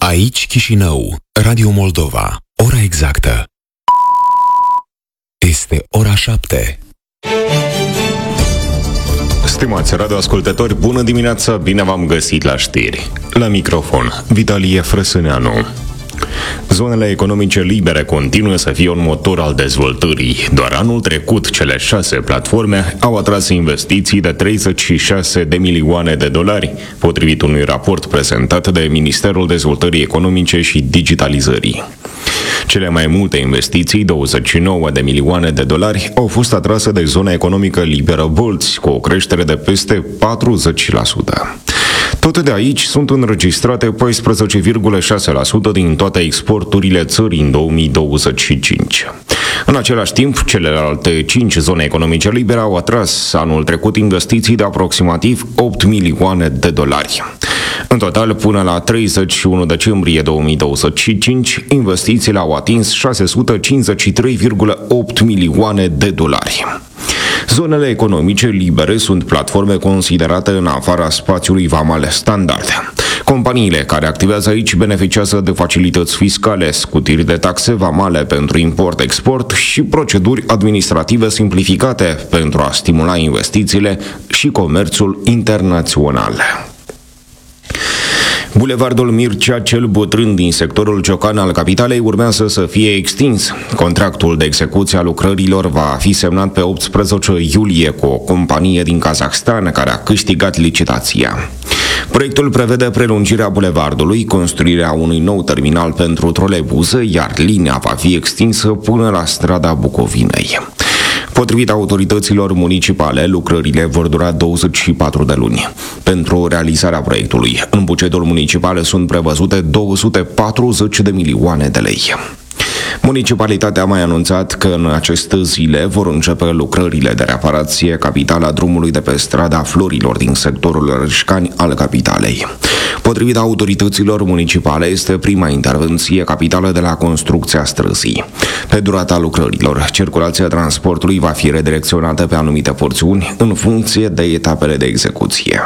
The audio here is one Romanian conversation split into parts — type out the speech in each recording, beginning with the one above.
Aici Chișinău, Radio Moldova. Ora exactă este ora 7. Stimați radioascultători, bună dimineața, bine v-am găsit la știri. La microfon, Vitalie Frăsâneanu. Zonele economice libere continuă să fie un motor al dezvoltării. Doar anul trecut, cele 6 platforme au atras investiții de 36 de milioane de dolari, potrivit unui raport prezentat de Ministerul Dezvoltării Economice și Digitalizării. Cele mai multe investiții, 29 de milioane de dolari, au fost atrase de zona economică liberă Bolți, cu o creștere de peste 40%. Tot de aici sunt înregistrate 14,6% din toate exporturile țării în 2025. În același timp, celelalte 5 zone economice libere au atras anul trecut investiții de aproximativ 8 milioane de dolari. În total, până la 31 decembrie 2025, investițiile au atins 653,8 milioane de dolari. Zonele economice libere sunt platforme considerate în afara spațiului vamal standard. Companiile care activează aici beneficiază de facilități fiscale, scutiri de taxe vamale pentru import-export și proceduri administrative simplificate pentru a stimula investițiile și comerțul internațional. Bulevardul Mircea cel Bătrân din sectorul Ciocan al capitalei urmează să fie extins. Contractul de execuție a lucrărilor va fi semnat pe 18 iulie cu o companie din Kazahstan care a câștigat licitația. Proiectul prevede prelungirea bulevardului, construirea unui nou terminal pentru troleibuză, iar linia va fi extinsă până la strada Bucovinei. Potrivit autorităților municipale, lucrările vor dura 24 de luni. Pentru realizarea proiectului, în bugetul municipal sunt prevăzute 240 de milioane de lei. Municipalitatea a mai anunțat că în aceste zile vor începe lucrările de reparație capitală a drumului de pe strada Florilor din sectorul Rășcani al capitalei. Potrivit autorităților municipale, este prima intervenție capitală de la construcția străzii. Pe durata lucrărilor, circulația transportului va fi redirecționată pe anumite porțiuni în funcție de etapele de execuție.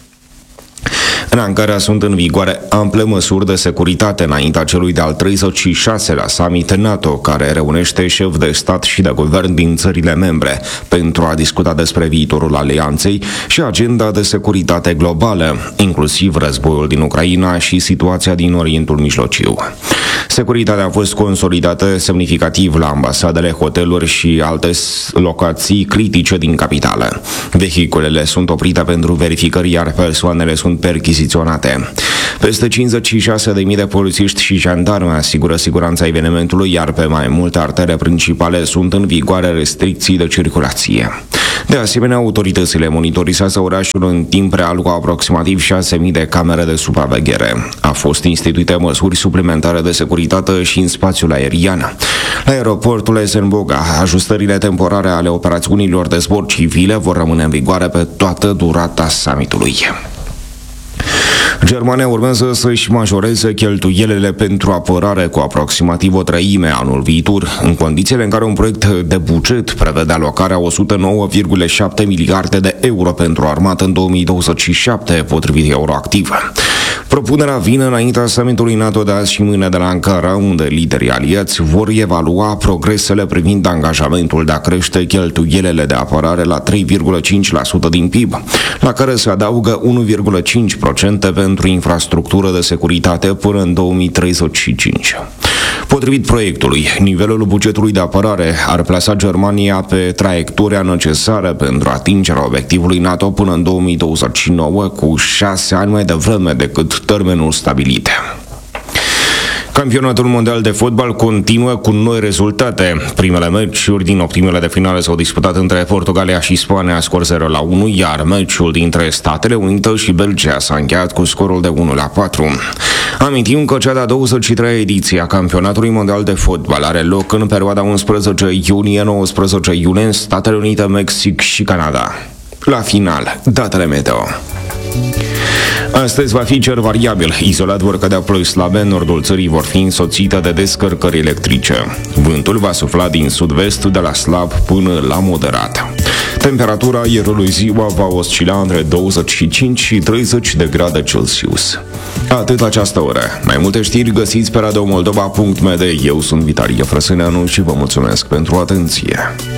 În Ankara sunt în vigoare ample măsuri de securitate înaintea celui de-al 36-lea summit NATO, care reunește șefi de stat și de guvern din țările membre pentru a discuta despre viitorul alianței și agenda de securitate globală, inclusiv războiul din Ucraina și situația din Orientul Mijlociu. Securitatea a fost consolidată semnificativ la ambasadele, hoteluri și alte locații critice din capitală. Vehiculele sunt oprite pentru verificări, iar persoanele sunt perchiziționate. Peste 56.000 de polițiști și jandarmi asigură siguranța evenimentului, iar pe mai multe artere principale sunt în vigoare restricții de circulație. De asemenea, autoritățile monitorizează orașul în timp real cu aproximativ 6.000 de camere de supraveghere. A fost instituite măsuri suplimentare de securitate și în spațiul aerian. La aeroportul Esenboga, ajustările temporare ale operațiunilor de zbor civile vor rămâne în vigoare pe toată durata summitului. Germania urmează să-și majoreze cheltuielile pentru apărare cu aproximativ o treime anul viitor, în condițiile în care un proiect de buget prevede alocarea 109,7 miliarde de euro pentru armată în 2027, potrivit Euroactiv. Propunerea vine înaintea summitului NATO de azi și mâine de la Ankara, unde liderii aliați vor evalua progresele privind angajamentul de a crește cheltuielile de apărare la 3,5% din PIB, la care se adaugă 1,5% pentru infrastructură de securitate până în 2035. Potrivit proiectului, nivelul bugetului de apărare ar plasa Germania pe traiectoria necesară pentru atingerea obiectivului NATO până în 2029, cu 6 ani mai devreme decât termenul stabilit. Campionatul mondial de fotbal continuă cu noi rezultate. Primele meciuri din optimele de finale s-au disputat între Portugalia și Spania, scor 0-1, iar meciul dintre Statele Unite și Belgia s-a încheiat cu scorul de 1-4. Amintim că cea de-a 23-a ediție a Campionatului mondial de fotbal are loc în perioada 11 iunie-19 iulie în Statele Unite, Mexic și Canada. La final, datele meteo. Astăzi va fi cer variabil. Izolat vor cădea ploi slabe, în nordul țării vor fi însoțite de descărcări electrice. Vântul va sufla din sud-vest de la slab până la moderat. Temperatura aerului ziua va oscila între 25 și 30 de grade Celsius. Atât la această oră. Mai multe știri găsiți pe radiomoldova.md. Eu sunt Vitalie Frăsâneanu și vă mulțumesc pentru atenție.